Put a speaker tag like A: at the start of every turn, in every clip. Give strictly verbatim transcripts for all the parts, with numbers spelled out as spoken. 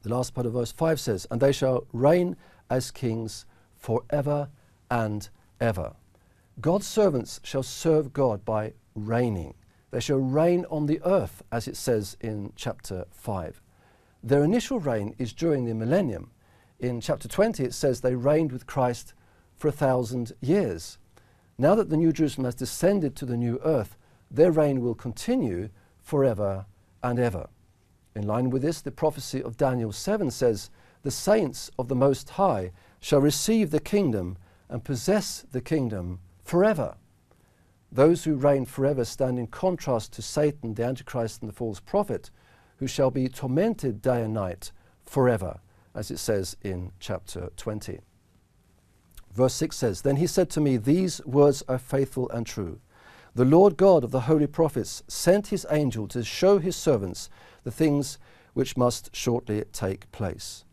A: The last part of verse five says, and they shall reign as kings forever and ever. God's servants shall serve God by reigning. They shall reign on the earth, as it says in chapter five. Their initial reign is during the millennium. In chapter twenty it says they reigned with Christ for a thousand years. Now that the New Jerusalem has descended to the new earth, their reign will continue forever and ever. In line with this, the prophecy of Daniel seven says, the saints of the Most High shall receive the kingdom and possess the kingdom forever. Those who reign forever stand in contrast to Satan, the Antichrist, and the false prophet, who shall be tormented day and night forever, as it says in chapter twenty. Verse six says, then he said to me, these words are faithful and true. The Lord God of the holy prophets sent his angel to show his servants the things which must shortly take place.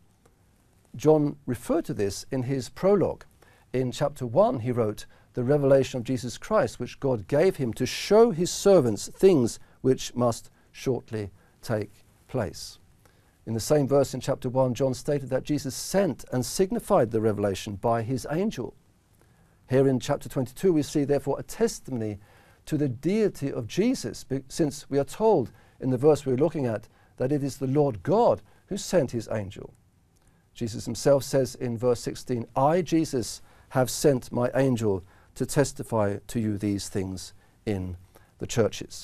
A: John referred to this in his prologue. In chapter one he wrote, the revelation of Jesus Christ, which God gave him to show his servants things which must shortly take place. In the same verse in chapter one, John stated that Jesus sent and signified the revelation by his angel. Here in chapter twenty-two we see therefore a testimony to the deity of Jesus, since we are told in the verse we're looking at that it is the Lord God who sent his angel. Jesus himself says in verse sixteen, I, Jesus, have sent my angel to testify to you these things in the churches.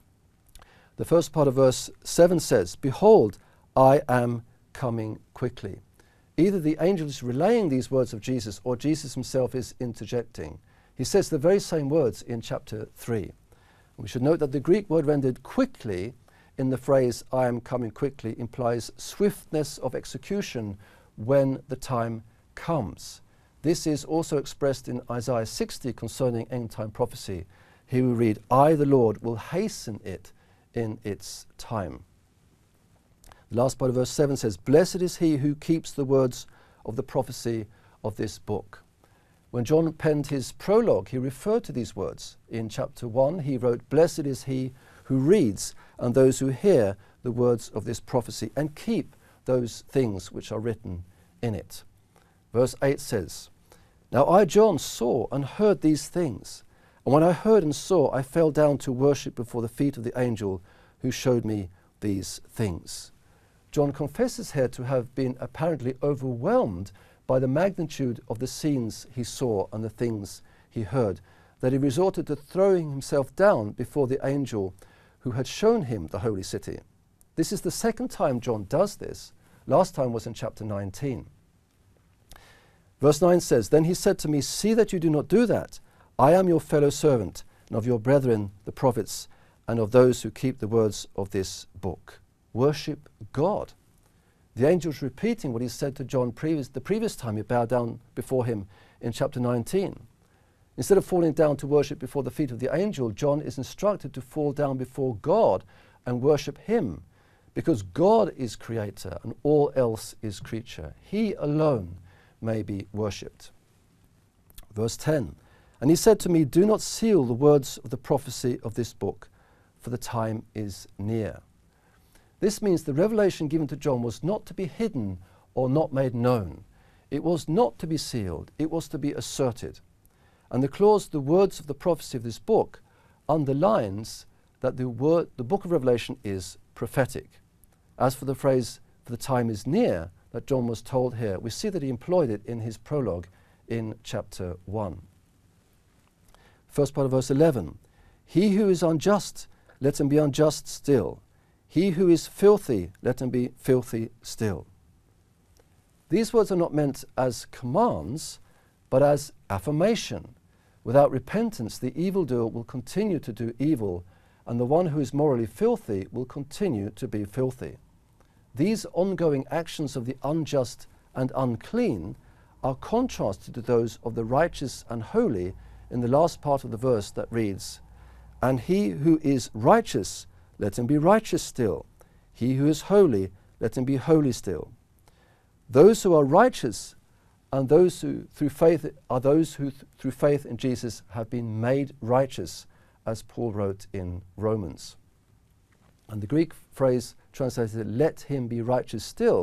A: The first part of verse seven says, behold, I am coming quickly. Either the angel is relaying these words of Jesus or Jesus himself is interjecting. He says the very same words in chapter three. We should note that the Greek word rendered quickly in the phrase I am coming quickly implies swiftness of execution when the time comes. This is also expressed in Isaiah sixty concerning end-time prophecy. Here we read, I, the Lord, will hasten it in its time. The last part of verse seven says, blessed is he who keeps the words of the prophecy of this book. When John penned his prologue, he referred to these words. In chapter one, he wrote, blessed is he who reads and those who hear the words of this prophecy and keep those things which are written in it. Verse eight says, now I, John, saw and heard these things, and when I heard and saw, I fell down to worship before the feet of the angel who showed me these things. John confesses here to have been apparently overwhelmed by the magnitude of the scenes he saw and the things he heard, that he resorted to throwing himself down before the angel who had shown him the holy city. This is the second time John does this. Last time was in chapter nineteen. Verse nine says, then he said to me, see that you do not do that. I am your fellow servant, and of your brethren the prophets, and of those who keep the words of this book. Worship God. The angel is repeating what he said to John previous, the previous time he bowed down before him in chapter nineteen. Instead of falling down to worship before the feet of the angel, John is instructed to fall down before God and worship him, because God is creator and all else is creature. He alone may be worshipped. Verse ten, and he said to me, do not seal the words of the prophecy of this book, for the time is near. This means the revelation given to John was not to be hidden or not made known. It was not to be sealed. It was to be asserted. And the clause, the words of the prophecy of this book, underlines that the, word, the book of Revelation is prophetic. As for the phrase, for the time is near, that John was told here, we see that he employed it in his prologue in chapter one. First part of verse eleven, he who is unjust, let him be unjust still. He who is filthy, let him be filthy still. These words are not meant as commands, but as affirmation. Without repentance, the evildoer will continue to do evil, and the one who is morally filthy will continue to be filthy. These ongoing actions of the unjust and unclean are contrasted to those of the righteous and holy in the last part of the verse that reads, and he who is righteous, let him be righteous still. He who is holy, let him be holy still. Those who are righteous and those who through faith are those who th- through faith in Jesus have been made righteous, as Paul wrote in Romans. And the Greek phrase translated, let him be righteous still,